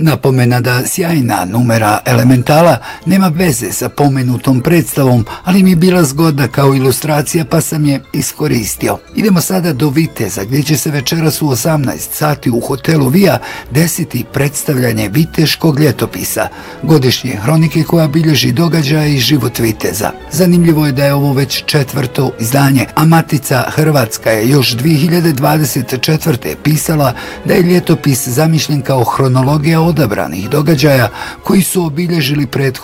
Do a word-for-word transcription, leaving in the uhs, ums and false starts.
Napomena da sjajna numera Elementala nema veze sa pomenutom predstavom, ali mi je bila zgodna kao ilustracija pa sam je iskoristio. Idemo sada do Viteza gdje će se večeras u osamnaest sati u hotelu Via desiti predstavljanje Viteškog ljetopisa, godišnje hronike koja bilježi događaje i život Viteza. Zanimljivo je da je ovo već četvrto izdanje, a Matica Hrvatska je još dvije hiljade dvadeset četvrte pisala da je ljetopis zamišljen kao hronologija odabranih događaja koji su obilježili prethodnu